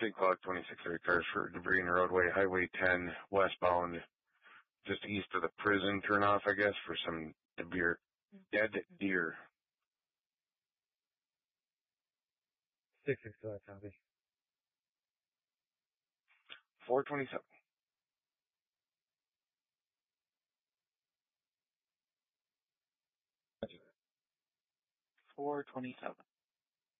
Street clock 26 cars for debris in the roadway, Highway 10 westbound, just east of the prison turnoff, I guess, for some dead deer. 665 copy. 427. 427.